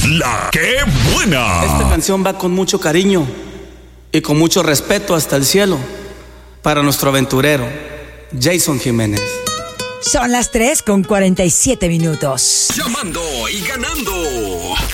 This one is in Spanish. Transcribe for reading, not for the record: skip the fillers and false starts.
La que buena. Esta canción va con mucho cariño y con mucho respeto hasta el cielo para nuestro aventurero, Jason Jiménez. Son las 3:47. Llamando y ganando.